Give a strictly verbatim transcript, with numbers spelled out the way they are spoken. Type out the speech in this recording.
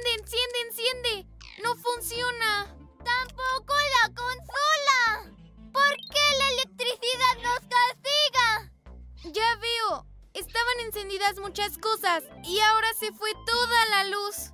Enciende, enciende, enciende. No funciona. ¡Tampoco la consola! ¿Por qué la electricidad nos castiga? Ya veo. Estaban encendidas muchas cosas y ahora se fue toda la luz.